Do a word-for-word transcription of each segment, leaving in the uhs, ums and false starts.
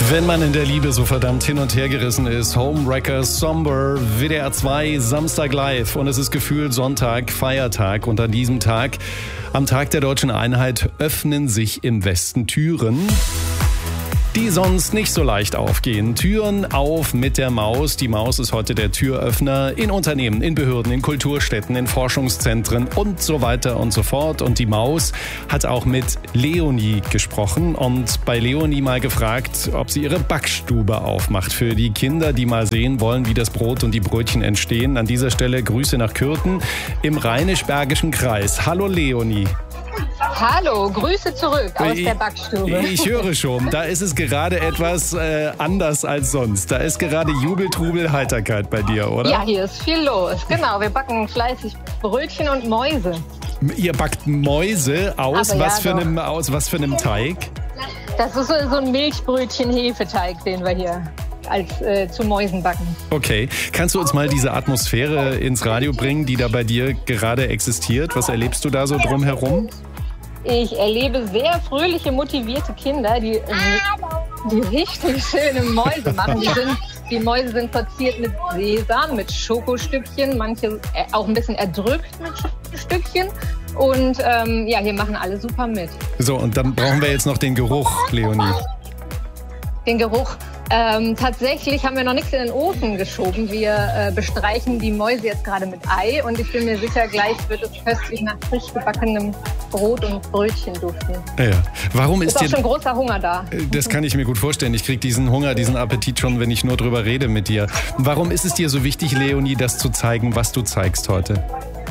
Wenn man in der Liebe so verdammt hin und her gerissen ist, Homewrecker, Somber, W D R zwei, Samstag live und es ist gefühlt Sonntag, Feiertag und an diesem Tag, am Tag der Deutschen Einheit, öffnen sich im Westen Türen, die sonst nicht so leicht aufgehen. Türen auf mit der Maus. Die Maus ist heute der Türöffner in Unternehmen, in Behörden, in Kulturstätten, in Forschungszentren und so weiter und so fort. Und die Maus hat auch mit Leonie gesprochen und bei Leonie mal gefragt, ob sie ihre Backstube aufmacht für die Kinder, die mal sehen wollen, wie das Brot und die Brötchen entstehen. An dieser Stelle Grüße nach Kürten im Rheinisch-Bergischen Kreis. Hallo Leonie. Hallo, Grüße zurück aus ich, der Backstube. Ich höre schon, da ist es gerade etwas äh, anders als sonst. Da ist gerade Jubel, Trubel, Heiterkeit bei dir, oder? Ja, hier ist viel los. Genau, wir backen fleißig Brötchen und Mäuse. Ihr backt Mäuse aus, Aber was, ja, für einem, aus was für einem Teig? Das ist so, so ein Milchbrötchen-Hefeteig, den wir hier als äh, zu Mäusen backen. Okay, kannst du uns mal diese Atmosphäre ins Radio bringen, die da bei dir gerade existiert? Was erlebst du da so drumherum? Ich erlebe sehr fröhliche, motivierte Kinder, die, die richtig schöne Mäuse machen. Die, sind, die Mäuse sind verziert mit Sesam, mit Schokostückchen, manche auch ein bisschen erdrückt mit Schokostückchen. Und ähm, ja, hier machen alle super mit. So, und dann brauchen wir jetzt noch den Geruch, Leonie. Den Geruch. Ähm, tatsächlich haben wir noch nichts in den Ofen geschoben. Wir äh, bestreichen die Mäuse jetzt gerade mit Ei und ich bin mir sicher, gleich wird es köstlich nach frisch gebackenem Brot und Brötchen duften. Ja. Warum ist, ist auch dir, schon großer Hunger da. Das kann ich mir gut vorstellen. Ich kriege diesen Hunger, diesen Appetit schon, wenn ich nur drüber rede mit dir. Warum ist es dir so wichtig, Leonie, das zu zeigen, was du zeigst heute?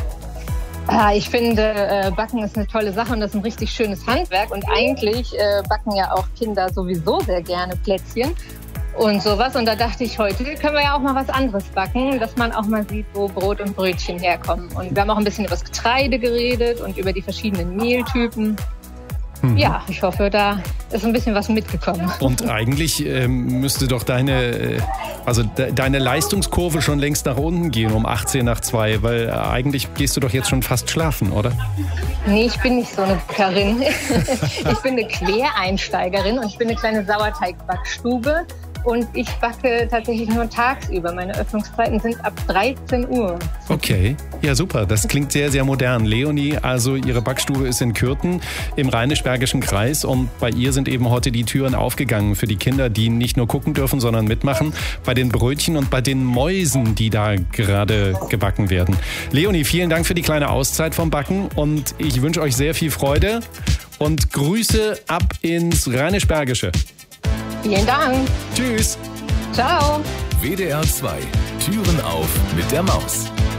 Ich finde, äh, Backen ist eine tolle Sache und das ist ein richtig schönes Handwerk. Und eigentlich äh, backen ja auch Kinder sowieso sehr gerne Plätzchen und sowas. Und da dachte ich, heute können wir ja auch mal was anderes backen, dass man auch mal sieht, wo Brot und Brötchen herkommen. Und wir haben auch ein bisschen über das Getreide geredet und über die verschiedenen Mehltypen. Mhm. Ja, ich hoffe, da ist ein bisschen was mitgekommen. Und eigentlich ähm, müsste doch deine, äh, also de- deine Leistungskurve schon längst nach unten gehen um achtzehn nach zwei, weil äh, eigentlich gehst du doch jetzt schon fast schlafen, oder? Nee, ich bin nicht so eine Bäckerin. Ich bin eine Quereinsteigerin und ich bin eine kleine Sauerteigbackstube. Und ich backe tatsächlich nur tagsüber. Meine Öffnungszeiten sind ab dreizehn Uhr. Okay, ja super. Das klingt sehr, sehr modern. Leonie, also ihre Backstube ist in Kürten im Rheinisch-Bergischen Kreis. Und bei ihr sind eben heute die Türen aufgegangen für die Kinder, die nicht nur gucken dürfen, sondern mitmachen bei den Brötchen und bei den Mäusen, die da gerade gebacken werden. Leonie, vielen Dank für die kleine Auszeit vom Backen. Und ich wünsche euch sehr viel Freude und Grüße ab ins Rheinisch-Bergische. Vielen Dank. Tschüss. Ciao. W D R zwei. Türen auf mit der Maus.